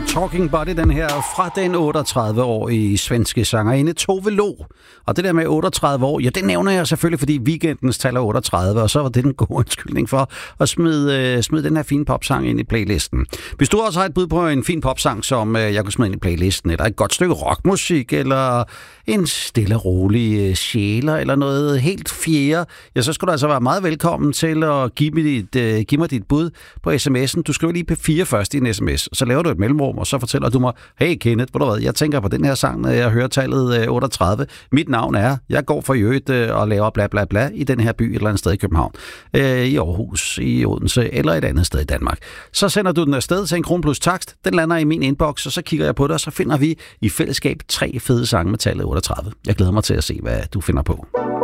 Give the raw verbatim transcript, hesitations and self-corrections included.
og Talking Body, den her fra den otteogtredive-årige svenske sangerinde Tove Lo. Og det der med otteogtredive år, ja, det nævner jeg selvfølgelig, fordi weekendens tal er otteogtredive, og så var det den gode undskyldning for at smide, uh, smide den her fine popsang ind i playlisten. Hvis du også har et bud på en fin popsang, som uh, jeg kunne smide ind i playlisten, eller et godt stykke rockmusik, eller en stille og rolig uh, sjæler, eller noget helt fjerde, ja, så skal du altså være meget velkommen til at give mig dit, uh, give mig dit bud på sms'en. Du skriver lige P fire først i en sms, så laver du et mellemrum, og så fortæller du mig, hey Kenneth, ved du hvad, jeg tænker på den her sang, når jeg hører tallet uh, otteogtredive. Mit navn er, jeg går for i øvrigt uh, og laver bla bla bla i den her by et eller andet sted i København, uh, i Aarhus, i Odense eller et andet sted i Danmark. Så sender du den afsted til en krone plus takst, den lander i min inbox, og så kigger jeg på det, og så finder vi i fællesskab tre fede sange med tallet otteogtredive. Jeg glæder mig til at se, hvad du finder på.